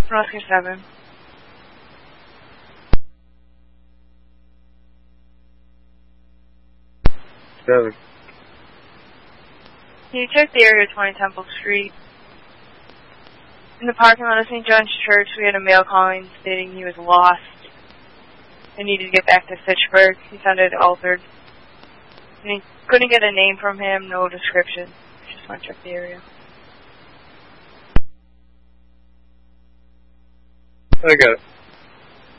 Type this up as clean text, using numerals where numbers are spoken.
Oscar 7. Can you check the area of 20 Temple Street? In the parking lot of St. John's Church, we had a male calling stating he was lost and needed to get back to Fitchburg. He sounded altered. And he couldn't get a name from him, no description. Just want to check the area. I got it.